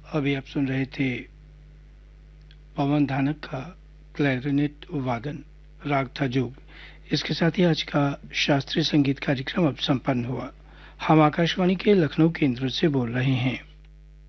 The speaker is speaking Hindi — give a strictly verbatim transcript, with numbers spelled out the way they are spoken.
अभी आप सुन रहे थे पवन धानक का क्लैरिनेट वादन, राग था जोग। इसके साथ ही आज का शास्त्रीय संगीत कार्यक्रम अब संपन्न हुआ। हम आकाशवाणी के लखनऊ केंद्र से बोल रहे हैं।